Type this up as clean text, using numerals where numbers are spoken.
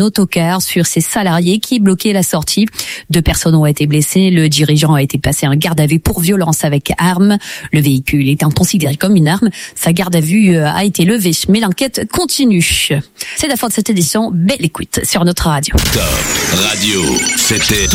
autocar sur ses salariés qui bloquaient la sortie. 2 personnes ont été blessées. Le dirigeant a été placé en garde à vue pour violence avec arme. Le véhicule étant considéré comme une arme, sa garde à vue a été levée, mais l'enquête continue. C'est la fin de cette édition. Belle écoute sur notre radio. Top Radio, c'était